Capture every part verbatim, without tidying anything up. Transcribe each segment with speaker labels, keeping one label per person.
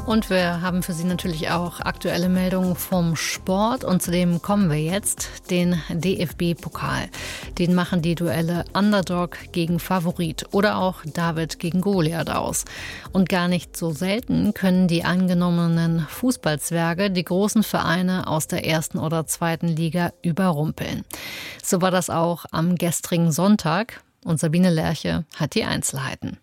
Speaker 1: Und wir haben für Sie natürlich auch aktuelle Meldungen vom Sport. Und zudem kommen wir jetzt, den D F B-Pokal. Den machen die Duelle Underdog gegen Favorit oder auch David gegen Goliath aus. Und gar nicht so selten können die angenommenen Fußballzwerge die großen Vereine aus der ersten oder zweiten Liga überrumpeln. So war das auch am gestrigen Sonntag. Und Sabine Lerche hat die Einzelheiten.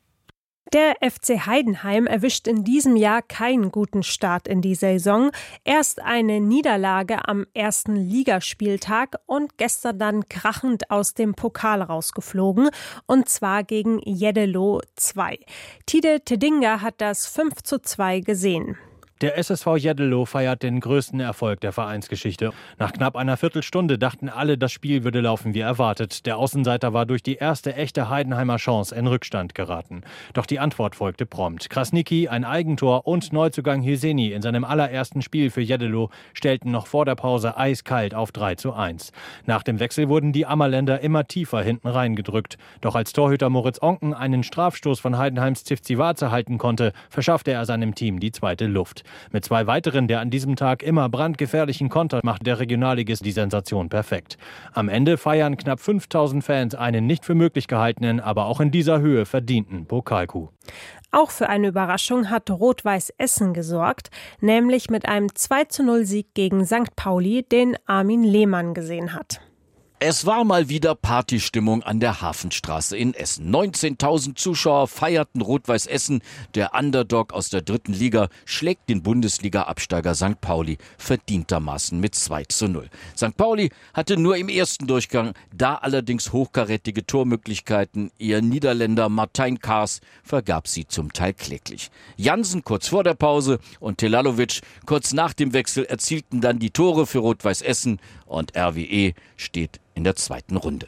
Speaker 2: Der F C Heidenheim erwischt in diesem Jahr keinen guten Start in die Saison. Erst eine Niederlage am ersten Ligaspieltag und gestern dann krachend aus dem Pokal rausgeflogen. Und zwar gegen Jeddelo zwei. Tide Tedinga hat das fünf zu zwei gesehen.
Speaker 3: Der S S V Jeddelo feiert den größten Erfolg der Vereinsgeschichte. Nach knapp einer Viertelstunde dachten alle, das Spiel würde laufen wie erwartet. Der Außenseiter war durch die erste echte Heidenheimer Chance in Rückstand geraten. Doch die Antwort folgte prompt. Krasniqi, ein Eigentor und Neuzugang Hyseni in seinem allerersten Spiel für Jeddelo stellten noch vor der Pause eiskalt auf drei zu eins. Nach dem Wechsel wurden die Ammerländer immer tiefer hinten reingedrückt. Doch als Torhüter Moritz Onken einen Strafstoß von Heidenheims Tsivtsivaze halten konnte, verschaffte er seinem Team die zweite Luft. Mit zwei weiteren der an diesem Tag immer brandgefährlichen Konter macht der Regionalligist die Sensation perfekt. Am Ende feiern knapp fünftausend Fans einen nicht für möglich gehaltenen, aber auch in dieser Höhe verdienten Pokalcoup.
Speaker 2: Auch für eine Überraschung hat Rot-Weiß Essen gesorgt, nämlich mit einem zwei zu null Sieg gegen Sankt Pauli, den Armin Lehmann gesehen hat.
Speaker 4: Es war mal wieder Partystimmung an der Hafenstraße in Essen. neunzehntausend Zuschauer feierten Rot-Weiß Essen. Der Underdog aus der dritten Liga schlägt den Bundesliga-Absteiger Sankt Pauli verdientermaßen mit zwei zu null. Sankt Pauli hatte nur im ersten Durchgang da allerdings hochkarätige Tormöglichkeiten. Ihr Niederländer Martijn Kaas vergab sie zum Teil kläglich. Jansen kurz vor der Pause und Telalovic kurz nach dem Wechsel erzielten dann die Tore für Rot-Weiß Essen und R W E steht in der zweiten Runde.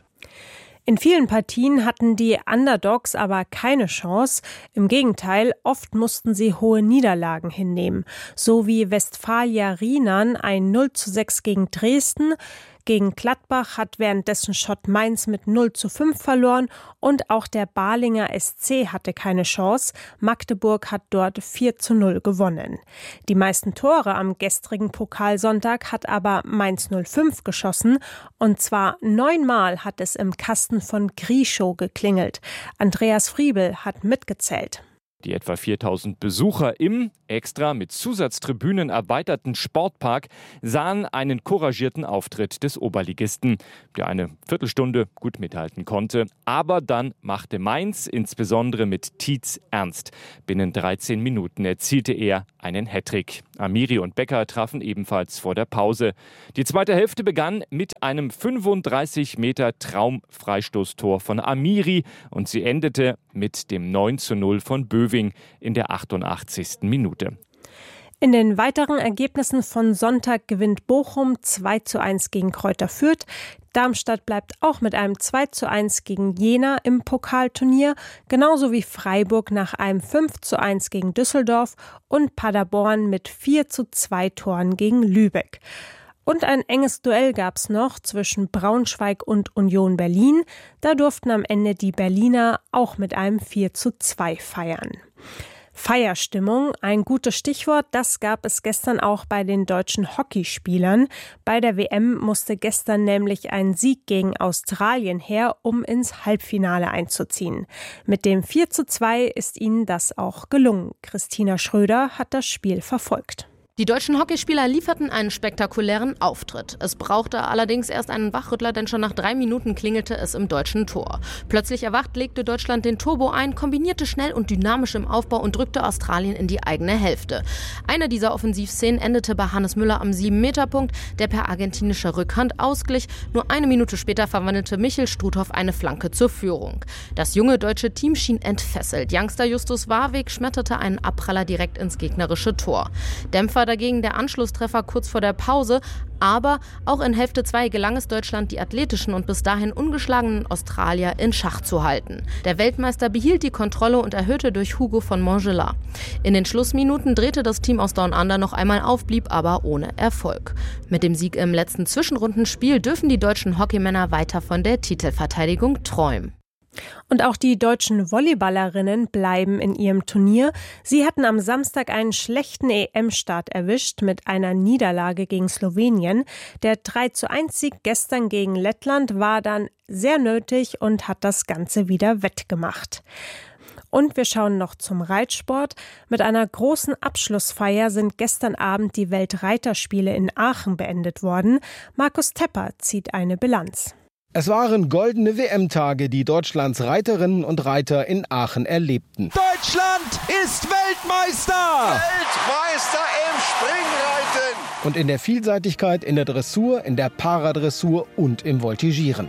Speaker 2: In vielen Partien hatten die Underdogs aber keine Chance. Im Gegenteil, oft mussten sie hohe Niederlagen hinnehmen. So wie Westfalia Rienan ein null zu sechs gegen Dresden. Gegen Gladbach hat währenddessen Schott Mainz mit null zu fünf verloren und auch der Balinger S C hatte keine Chance. Magdeburg hat dort vier zu null gewonnen. Die meisten Tore am gestrigen Pokalsonntag hat aber Mainz null fünf geschossen und zwar neunmal hat es im Kasten von Grischow geklingelt. Andreas Friebel hat mitgezählt.
Speaker 5: Die etwa viertausend Besucher im extra mit Zusatztribünen erweiterten Sportpark sahen einen couragierten Auftritt des Oberligisten, der eine Viertelstunde gut mithalten konnte. Aber dann machte Mainz, insbesondere mit Tietz, ernst. Binnen dreizehn Minuten erzielte er einen Hattrick. Amiri und Becker trafen ebenfalls vor der Pause. Die zweite Hälfte begann mit einem fünfunddreißig Meter Traumfreistoßtor von Amiri und sie endete mit dem neun zu null von Böwing in der achtundachtzigsten Minute.
Speaker 2: In den weiteren Ergebnissen von Sonntag gewinnt Bochum zwei zu eins gegen Kräuter Fürth. Darmstadt bleibt auch mit einem zwei zu eins gegen Jena im Pokalturnier, genauso wie Freiburg nach einem fünf zu eins gegen Düsseldorf und Paderborn mit vier zu zwei Toren gegen Lübeck. Und ein enges Duell gab es noch zwischen Braunschweig und Union Berlin. Da durften am Ende die Berliner auch mit einem vier zu zwei feiern. Feierstimmung, ein gutes Stichwort, das gab es gestern auch bei den deutschen Hockeyspielern. Bei der W M musste gestern nämlich ein Sieg gegen Australien her, um ins Halbfinale einzuziehen. Mit dem vier zu zwei ist ihnen das auch gelungen. Christina Schröder hat das Spiel verfolgt.
Speaker 6: Die deutschen Hockeyspieler lieferten einen spektakulären Auftritt. Es brauchte allerdings erst einen Wachrüttler, denn schon nach drei Minuten klingelte es im deutschen Tor. Plötzlich erwacht, legte Deutschland den Turbo ein, kombinierte schnell und dynamisch im Aufbau und drückte Australien in die eigene Hälfte. Eine dieser Offensivszenen endete bei Hannes Müller am sieben Meter Punkt, der per argentinischer Rückhand ausglich. Nur eine Minute später verwandelte Michel Struthoff eine Flanke zur Führung. Das junge deutsche Team schien entfesselt. Youngster Justus Warweg schmetterte einen Abpraller direkt ins gegnerische Tor. Dämpfer dagegen der Anschlusstreffer kurz vor der Pause, aber auch in Hälfte zwei gelang es Deutschland, die athletischen und bis dahin ungeschlagenen Australier in Schach zu halten. Der Weltmeister behielt die Kontrolle und erhöhte durch Hugo von Montgelas. In den Schlussminuten drehte das Team aus Down Under noch einmal auf, blieb aber ohne Erfolg. Mit dem Sieg im letzten Zwischenrundenspiel dürfen die deutschen Hockeymänner weiter von der Titelverteidigung träumen.
Speaker 2: Und auch die deutschen Volleyballerinnen bleiben in ihrem Turnier. Sie hatten am Samstag einen schlechten E M-Start erwischt mit einer Niederlage gegen Slowenien. Der drei zu eins Sieg gestern gegen Lettland war dann sehr nötig und hat das Ganze wieder wettgemacht. Und wir schauen noch zum Reitsport. Mit einer großen Abschlussfeier sind gestern Abend die Weltreiterspiele in Aachen beendet worden. Markus Tepper zieht eine Bilanz.
Speaker 7: Es waren goldene W M-Tage, die Deutschlands Reiterinnen und Reiter in Aachen erlebten.
Speaker 8: Deutschland ist Weltmeister!
Speaker 9: Weltmeister im Springreiten!
Speaker 7: Und in der Vielseitigkeit in der Dressur, in der Paradressur und im Voltigieren.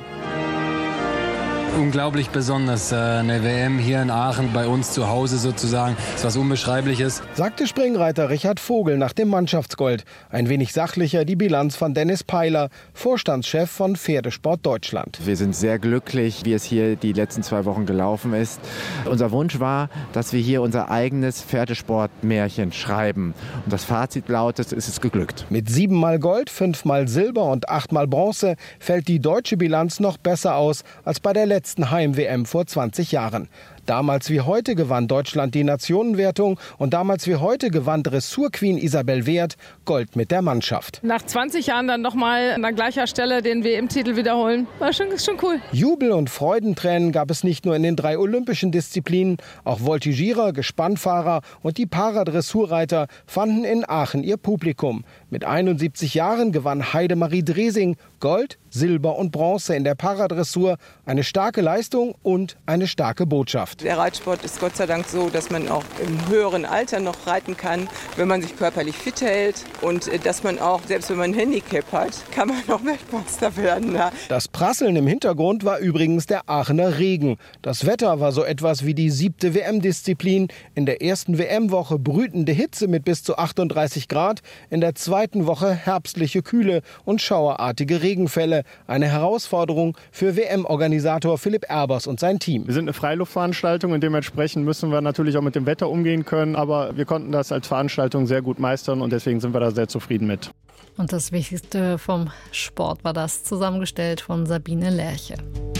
Speaker 10: Unglaublich besonders. Eine W M hier in Aachen, bei uns zu Hause sozusagen, ist was Unbeschreibliches.
Speaker 7: Sagte Springreiter Richard Vogel nach dem Mannschaftsgold. Ein wenig sachlicher die Bilanz von Dennis Peiler, Vorstandschef von Pferdesport Deutschland.
Speaker 11: Wir sind sehr glücklich, wie es hier die letzten zwei Wochen gelaufen ist. Unser Wunsch war, dass wir hier unser eigenes Pferdesportmärchen schreiben. Und das Fazit lautet, es ist geglückt.
Speaker 7: Mit siebenmal Gold, fünfmal Silber und achtmal Bronze fällt die deutsche Bilanz noch besser aus als bei der letzten Heim-W M vor zwanzig Jahren. Damals wie heute gewann Deutschland die Nationenwertung und damals wie heute gewann Dressurqueen Isabel Wert Gold mit der Mannschaft.
Speaker 12: Nach zwanzig Jahren dann nochmal an gleicher Stelle den W M-Titel wiederholen, war schon, schon cool.
Speaker 7: Jubel und Freudentränen gab es nicht nur in den drei olympischen Disziplinen, auch Voltigierer, Gespannfahrer und die Paradressurreiter fanden in Aachen ihr Publikum. Mit einundsiebzig Jahren gewann Heidemarie Dresing Gold, Silber und Bronze in der Paradressur. Eine starke Leistung und eine starke Botschaft.
Speaker 13: Der Reitsport ist Gott sei Dank so, dass man auch im höheren Alter noch reiten kann, wenn man sich körperlich fit hält. Und dass man auch, selbst wenn man ein Handicap hat, kann man auch Weltmeister werden. Ja.
Speaker 7: Das Prasseln im Hintergrund war übrigens der Aachener Regen. Das Wetter war so etwas wie die siebte W M-Disziplin. In der ersten W M-Woche brütende Hitze mit bis zu achtunddreißig Grad. In der zweiten Woche herbstliche Kühle und schauerartige Regenfälle. Eine Herausforderung für W M-Organisator Philipp Erbers und sein Team.
Speaker 14: Wir sind eine Freiluftveranstaltung und dementsprechend müssen wir natürlich auch mit dem Wetter umgehen können. Aber wir konnten das als Veranstaltung sehr gut meistern und deswegen sind wir da sehr zufrieden mit.
Speaker 1: Und das Wichtigste vom Sport war das, zusammengestellt von Sabine Lerche.